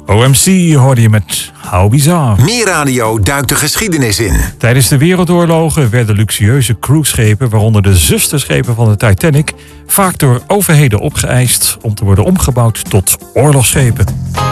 OMC hoorde je met How Bizarre. Meer Radio duikt de geschiedenis in. Tijdens de wereldoorlogen werden luxueuze cruiseschepen, waaronder de zusterschepen van de Titanic, vaak door overheden opgeëist om te worden omgebouwd tot oorlogsschepen.